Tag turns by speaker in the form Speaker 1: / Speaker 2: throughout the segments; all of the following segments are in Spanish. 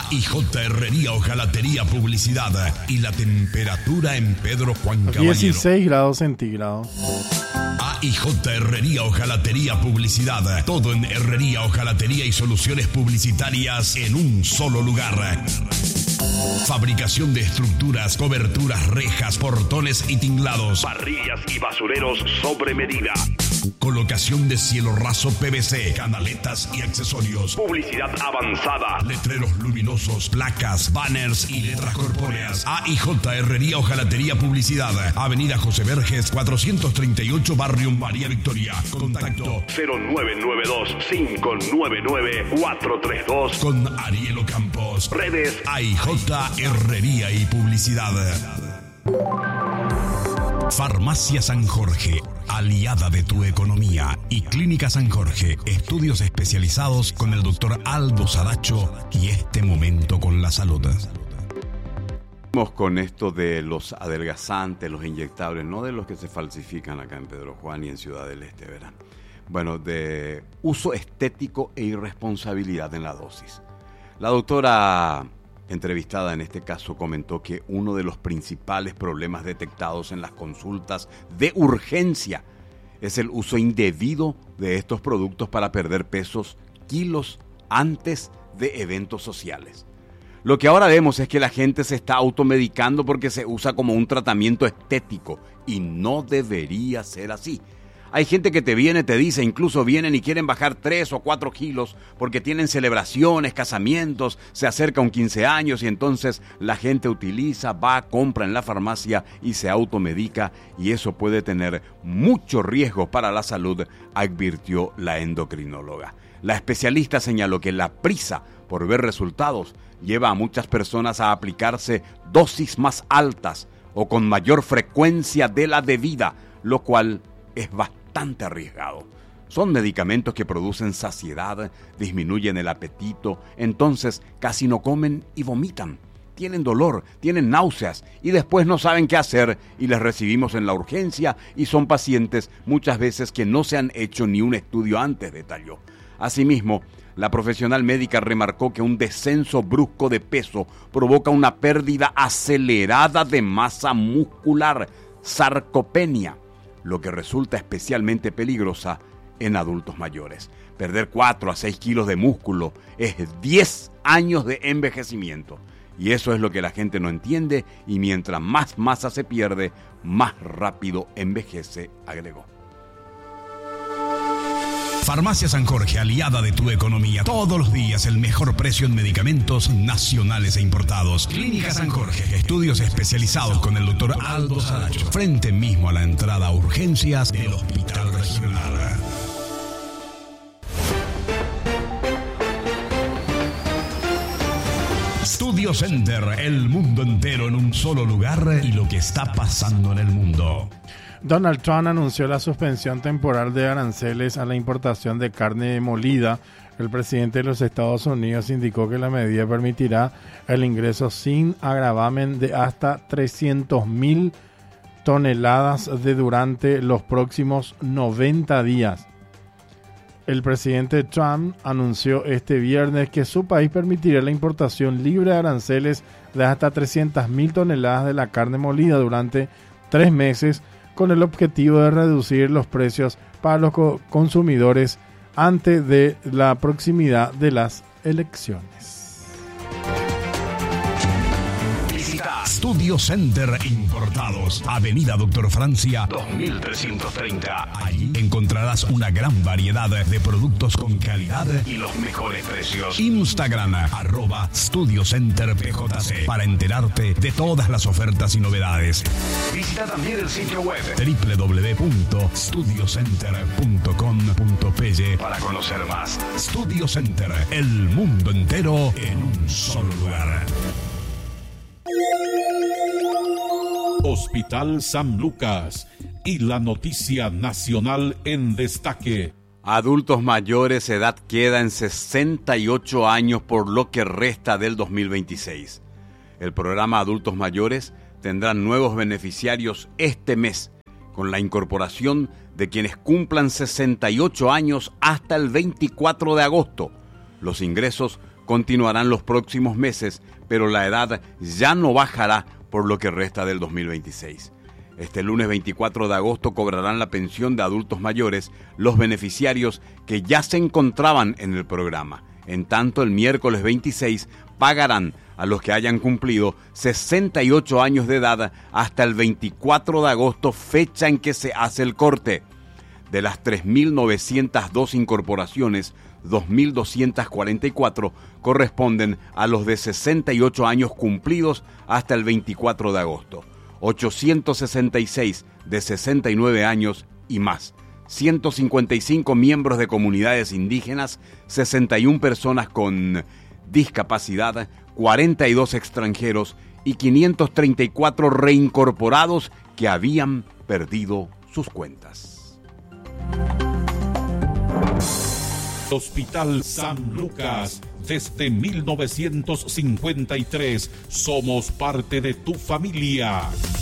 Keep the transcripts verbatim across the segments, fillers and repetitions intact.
Speaker 1: I J Herrería Hojalatería Publicidad y la temperatura en Pedro Juan Caballero.
Speaker 2: dieciséis grados centígrados.
Speaker 1: A I J Herrería Hojalatería Publicidad. Todo en herrería, hojalatería y soluciones publicitarias en un solo lugar. Fabricación de estructuras, coberturas, rejas, portones y tinglados.
Speaker 3: Parrillas y basureros sobre medida.
Speaker 1: Colocación de cielo raso P V C, canaletas y accesorios.
Speaker 3: Publicidad avanzada.
Speaker 1: Letreros luminosos, placas, banners y letras corpóreas. A I J Herrería Hojalatería Publicidad. Avenida José Verges, cuatrocientos treinta y ocho, Barrio María Victoria. Contacto
Speaker 3: cero nueve nueve dos, cinco nueve nueve, cuatro tres dos.
Speaker 1: Con Ariel Ocampos.
Speaker 3: Redes
Speaker 1: A I J Herrería y Publicidad. Farmacia San Jorge, aliada de tu economía, y Clínica San Jorge, estudios especializados con el doctor Aldo Sadacho y este momento con la salud.
Speaker 4: Con esto de los adelgazantes, los inyectables, no de los que se falsifican acá en Pedro Juan y en Ciudad del Este, verán. Bueno, de uso estético e irresponsabilidad en la dosis. La doctora entrevistada en este caso comentó que uno de los principales problemas detectados en las consultas de urgencia es el uso indebido de estos productos para perder pesos, kilos antes de eventos sociales. Lo que ahora vemos es que la gente se está automedicando porque se usa como un tratamiento estético y no debería ser así. Hay gente que te viene, te dice, incluso vienen y quieren bajar tres o cuatro kilos porque tienen celebraciones, casamientos, se acerca un quince años y entonces la gente utiliza, va, compra en la farmacia y se automedica, y eso puede tener mucho riesgo para la salud, advirtió la endocrinóloga. La especialista señaló que la prisa por ver resultados lleva a muchas personas a aplicarse dosis más altas o con mayor frecuencia de la debida, lo cual es bastante arriesgado. Son medicamentos que producen saciedad, disminuyen el apetito, entonces casi no comen y vomitan. Tienen dolor, tienen náuseas y después no saben qué hacer y les recibimos en la urgencia y son pacientes muchas veces que no se han hecho ni un estudio antes, detalló. Asimismo, la profesional médica remarcó que un descenso brusco de peso provoca una pérdida acelerada de masa muscular, sarcopenia, lo que resulta especialmente peligrosa en adultos mayores. Perder cuatro a seis kilos de músculo es diez años de envejecimiento. Y eso es lo que la gente no entiende, y mientras más masa se pierde, más rápido envejece, agregó.
Speaker 1: Farmacia San Jorge, aliada de tu economía. Todos los días el mejor precio en medicamentos nacionales e importados. Clínica San Jorge, estudios especializados con el doctor Aldo Sadacho. Frente mismo a la entrada a urgencias del Hospital Regional. Studio Center, el mundo entero en un solo lugar y lo que está pasando en el mundo.
Speaker 2: Donald Trump anunció la suspensión temporal de aranceles a la importación de carne molida. El presidente de los Estados Unidos indicó que la medida permitirá el ingreso sin agravamen de hasta trescientas mil toneladas de durante los próximos noventa días. El presidente Trump anunció este viernes que su país permitirá la importación libre de aranceles de hasta trescientas mil toneladas de la carne molida durante tres meses, con el objetivo de reducir los precios para los co- consumidores antes de la proximidad de las elecciones.
Speaker 1: Visita Studio Center Importados, Avenida Doctor Francia
Speaker 3: dos mil trescientos treinta.
Speaker 1: Allí encontrarás una gran variedad de productos con calidad
Speaker 3: Y los mejores precios.
Speaker 1: Instagram, arroba Studio Center P J C, para enterarte de todas las ofertas y novedades.
Speaker 3: Visita también el sitio web
Speaker 1: doble u doble u doble u punto studio center punto com punto p y
Speaker 3: para conocer más.
Speaker 1: Studio Center, el mundo entero en un solo lugar.
Speaker 5: Hospital San Lucas y la noticia nacional en destaque.
Speaker 4: Adultos mayores, edad queda en sesenta y ocho años por lo que resta del dos mil veintiséis. El programa Adultos Mayores tendrá nuevos beneficiarios este mes, con la incorporación de quienes cumplan sesenta y ocho años hasta el veinticuatro de agosto. Los ingresos continuarán los próximos meses, pero la edad ya no bajará por lo que resta del dos mil veintiséis. Este lunes veinticuatro de agosto cobrarán la pensión de adultos mayores los beneficiarios que ya se encontraban en el programa. En tanto, el miércoles veintiséis pagarán a los que hayan cumplido sesenta y ocho años de edad hasta el veinticuatro de agosto, fecha en que se hace el corte. De las tres mil novecientas dos incorporaciones, dos mil doscientas cuarenta y cuatro corresponden a los de sesenta y ocho años cumplidos hasta el veinticuatro de agosto. ochocientos sesenta y seis de sesenta y nueve años y más, ciento cincuenta y cinco miembros de comunidades indígenas, sesenta y una personas con discapacidad, cuarenta y dos extranjeros y quinientos treinta y cuatro reincorporados que habían perdido sus cuentas.
Speaker 5: Hospital San Lucas, desde mil novecientos cincuenta y tres, somos parte de tu familia.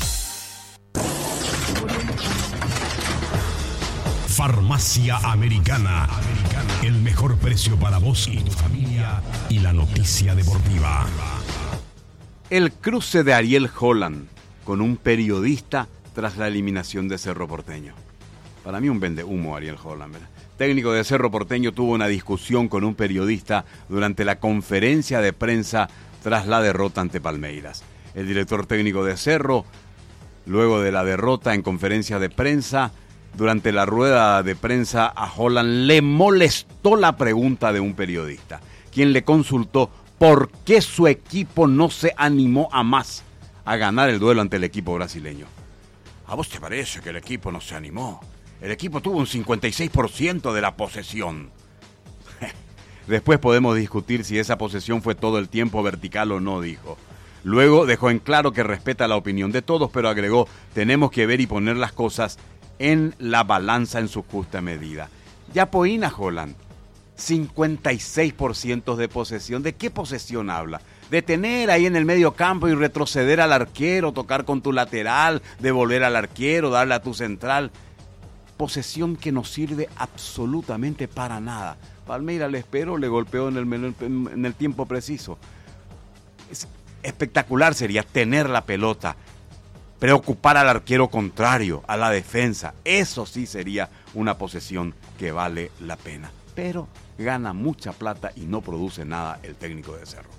Speaker 1: Farmacia Americana. El mejor precio para vos y tu familia y la noticia deportiva.
Speaker 4: El cruce de Ariel Holland con un periodista tras la eliminación de Cerro Porteño. Para mí un vendehumo Ariel Holland, ¿verdad? Técnico de Cerro Porteño tuvo una discusión con un periodista durante la conferencia de prensa tras la derrota ante Palmeiras. El director técnico de Cerro, luego de la derrota en conferencia de prensa, durante la rueda de prensa a Holland le molestó la pregunta de un periodista, quien le consultó por qué su equipo no se animó a más a ganar el duelo ante el equipo brasileño. ¿A vos te parece que el equipo no se animó? El equipo tuvo un cincuenta y seis por ciento de la posesión. Después podemos discutir si esa posesión fue todo el tiempo vertical o no, dijo. Luego dejó en claro que respeta la opinión de todos, pero agregó, tenemos que ver y poner las cosas en la balanza en su justa medida. Ya poína Holland, cincuenta y seis por ciento de posesión. ¿De qué posesión habla? De tener ahí en el medio campo y retroceder al arquero, tocar con tu lateral, devolver al arquero, darle a tu central. Posesión que no sirve absolutamente para nada. Palmeiras le esperó, le golpeó en el, en el tiempo preciso. Es espectacular sería tener la pelota, preocupar al arquero contrario, a la defensa. Eso sí sería una posesión que vale la pena. Pero gana mucha plata y no produce nada el técnico de Cerro.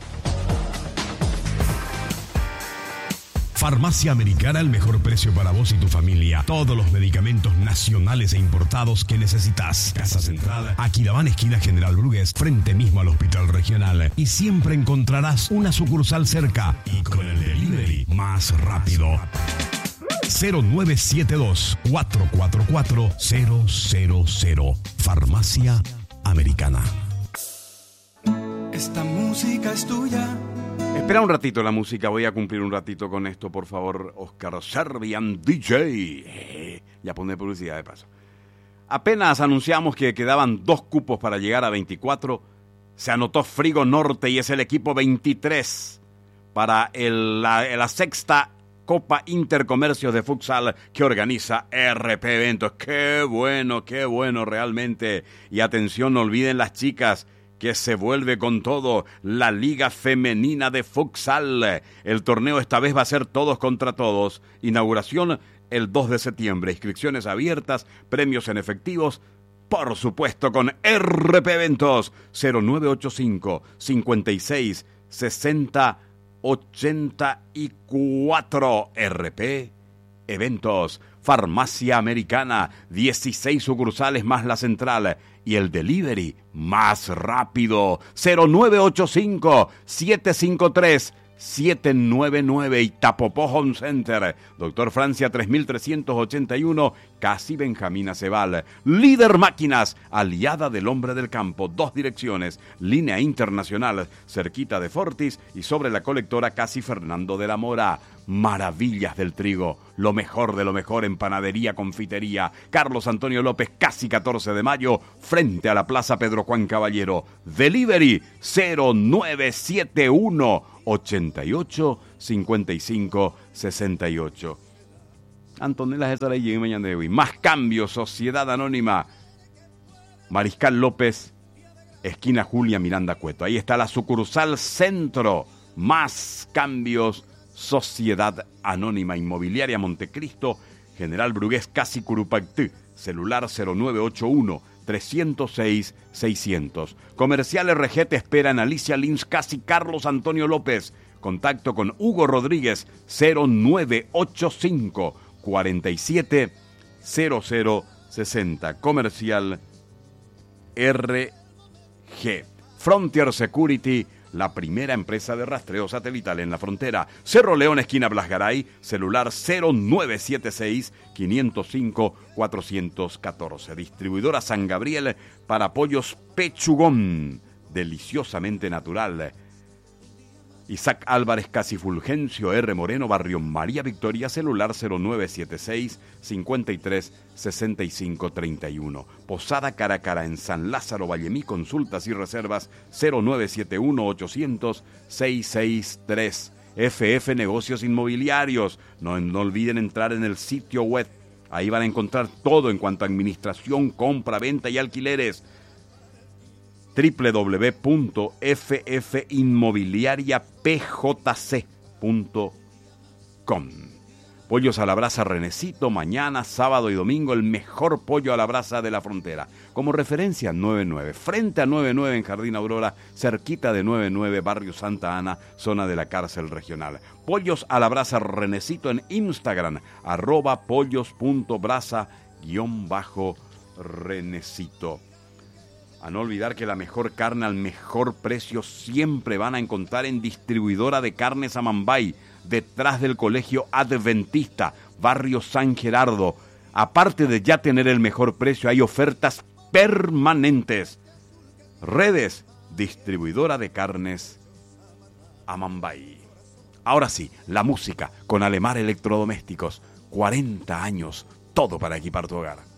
Speaker 1: Farmacia Americana, el mejor precio para vos y tu familia. Todos los medicamentos nacionales e importados que necesitas. Casa Central, Aquidabán, esquina General Brugués, frente mismo al Hospital Regional. Y siempre encontrarás una sucursal cerca y con el delivery más rápido. cero nueve siete dos, cuatro cuatro cuatro, cero cero cero. Farmacia Americana.
Speaker 6: Esta música es tuya.
Speaker 4: Espera un ratito la música, voy a cumplir un ratito con esto, por favor, Oscar Serbian D J. Eh, ya pone publicidad de paso. Apenas anunciamos que quedaban dos cupos para llegar a veinticuatro, se anotó Frigo Norte y es el equipo veintitrés para el, la, la sexta Copa Intercomercios de Futsal que organiza R P Eventos. ¡Qué bueno, qué bueno realmente! Y atención, no olviden las chicas, que se vuelve con todo la Liga Femenina de Futsal. El torneo esta vez va a ser todos contra todos. Inauguración el dos de septiembre. Inscripciones abiertas, premios en efectivos, por supuesto con R P Eventos. cero nueve ocho cinco, cincuenta y seis, sesenta, ochenta y cuatro. R P Eventos. Farmacia Americana, dieciséis sucursales más la central y el delivery más rápido. cero nueve ocho cinco, siete cinco tres, siete nueve nueve. y Tapopó Home Center. Doctor Francia tres mil trescientos ochenta y uno, casi Benjamín Aceval. Líder Máquinas, aliada del hombre del campo. Dos direcciones, línea internacional, cerquita de Fortis y sobre la colectora casi Fernando de la Mora. Maravillas del trigo, lo mejor de lo mejor en panadería, confitería. Carlos Antonio López, casi catorce de mayo, frente a la Plaza Pedro Juan Caballero. Delivery cero nueve siete uno, ochenta y ocho, cincuenta y cinco, sesenta y ocho. Antonella estará ahí mañana de hoy. Más Cambio, Sociedad Anónima. Mariscal López, esquina Julia Miranda Cueto. Ahí está la sucursal Centro. Más Cambios, Sociedad Anónima Inmobiliaria Montecristo, General Brugués Casi Curupactí, celular cero nueve ocho uno, tres cero seis, seiscientos. Comercial R G te espera en Alicia Lins Casi Carlos Antonio López. Contacto con Hugo Rodríguez cero nueve ocho cinco, cuarenta y siete, cero cero sesenta. Comercial R G. Frontier Security, la primera empresa de rastreo satelital en la frontera. Cerro León, esquina Blasgaray, celular cero nueve siete seis, quinientos cinco, cuatrocientos catorce. Distribuidora San Gabriel para pollos Pechugón, deliciosamente natural. Isaac Álvarez Casi Fulgencio, R. Moreno, barrio María Victoria, celular cero nueve siete seis, cincuenta y tres, sesenta y cinco, treinta y uno. Posada Cara a Cara en San Lázaro, Vallemí, consultas y reservas cero nueve siete uno, ochocientos, seiscientos sesenta y tres. F F Negocios Inmobiliarios, no, no olviden entrar en el sitio web, ahí van a encontrar todo en cuanto a administración, compra, venta y alquileres. doble u doble u doble u punto f f inmobiliaria p j c punto com. Pollos a la brasa Renecito, mañana, sábado y domingo, el mejor pollo a la brasa de la frontera. Como referencia, noventa y nueve, frente a noventa y nueve en Jardín Aurora, cerquita de noventa y nueve, barrio Santa Ana, zona de la cárcel regional. Pollos a la brasa Renecito en Instagram, arroba pollos punto brasa guión bajo Renecito. A no olvidar que la mejor carne al mejor precio siempre van a encontrar en Distribuidora de Carnes Amambay, detrás del Colegio Adventista, barrio San Gerardo. Aparte de ya tener el mejor precio, hay ofertas permanentes. Redes, Distribuidora de Carnes Amambay. Ahora sí, la música con Alemar Electrodomésticos. cuarenta años, todo para equipar tu hogar.